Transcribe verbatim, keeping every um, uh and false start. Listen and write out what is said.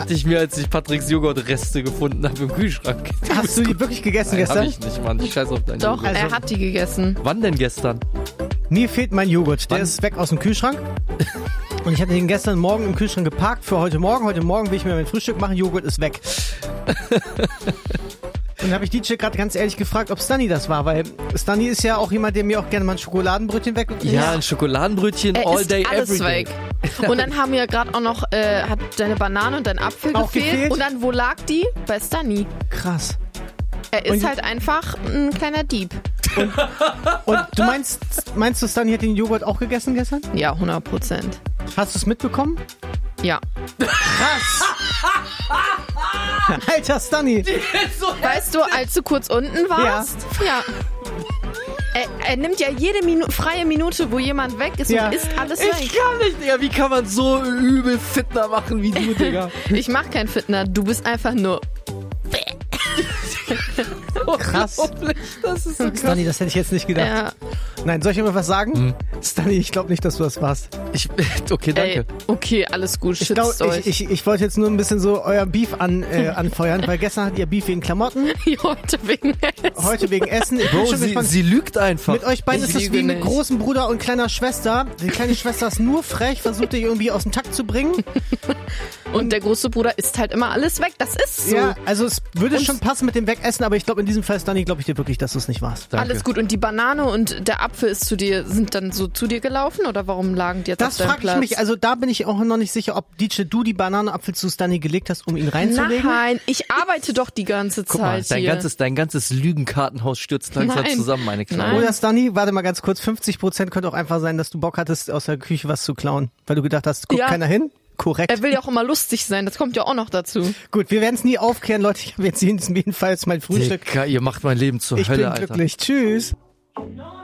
Dachte ich mir, als ich Patricks Joghurtreste gefunden habe im Kühlschrank. Hast du die wirklich gegessen Nein, gestern? hab ich nicht, Mann. Ich scheiß auf deinen Doch, Joghurt. er hat die gegessen. Wann denn gestern? Mir fehlt mein Joghurt. Der Wann? ist weg aus dem Kühlschrank. Und ich hatte den gestern Morgen im Kühlschrank geparkt für heute Morgen. Heute Morgen will ich mir mein Frühstück machen. Joghurt ist weg. Und dann habe ich D J gerade ganz ehrlich gefragt, ob Stunny das war, weil Stunny ist ja auch jemand, der mir auch gerne mal ein Schokoladenbrötchen weg. Ja, ein Schokoladenbrötchen Er all isst day, alles every day. weg. Und dann haben wir gerade auch noch, äh, hat deine Banane und dein Apfel Auch gefehlt. gefehlt? Und dann, wo lag die? Bei Stunny. Krass. Er ist Und- halt einfach ein kleiner Dieb. Und du meinst, meinst du, Stunny hat den Joghurt auch gegessen gestern? Ja, hundert Prozent. Hast du es mitbekommen? Ja. Krass. Alter Stunny. Weißt du, als du kurz unten warst? Ja. Er, er nimmt ja jede Minu- freie Minute, wo jemand weg ist Ja. und isst alles Ich weg. kann nicht, Digga. Wie kann man so übel Fitner machen wie du, Digga? Ich mach kein Fitner, du bist einfach nur... Krass. Das ist so krass. Stunny, das hätte ich jetzt nicht gedacht. Ja. Nein, soll ich mir was sagen? Hm. Stunny, ich glaube nicht, dass du das warst. Ich, okay, danke. Ey, okay, alles gut, Ich, schützt glaub, euch. ich, ich, ich wollte jetzt nur ein bisschen so euer Beef an, äh, anfeuern, weil gestern hattet ihr Beef wegen Klamotten, Heute wegen Essen. heute wegen Essen. Ich bin Bro, schon sie, gespannt. sie lügt einfach. Mit euch beiden Ich ist das lüge wie mit nicht. großem Bruder und kleiner Schwester. Die kleine Schwester ist nur frech, versucht dich irgendwie aus dem Takt zu bringen. Und der große Bruder isst halt immer alles weg. Das ist so. Ja, also es würde Und- schon passen mit dem Wegessen, aber ich glaube in diesem Fall, Stunny, glaube ich dir wirklich, dass du es nicht warst. Danke. Alles gut. Und die Banane und der Apfel ist zu dir, sind dann so zu dir gelaufen? Oder warum lagen die jetzt Das auf deinem frage ich Platz? mich, also da bin ich auch noch nicht sicher, ob D J du die Bananenapfel zu Stunny gelegt hast, um ihn reinzulegen. Nein, ich arbeite doch die ganze Guck mal, Zeit dein hier. ganzes, dein ganzes Lügenkartenhaus stürzt langsam Nein. zusammen, meine Kleine. Nein. Oder Stunny, warte mal ganz kurz, fünfzig Prozent könnte auch einfach sein, dass du Bock hattest, aus der Küche was zu klauen, weil du gedacht hast, guckt Ja. keiner hin. Korrekt. Er will ja auch immer lustig sein, das kommt ja auch noch dazu. Gut, wir werden es nie aufklären, Leute. Ich habe jetzt jedenfalls mein Frühstück. Digga, ihr macht mein Leben zur Ich Hölle, bin Alter. glücklich. Tschüss.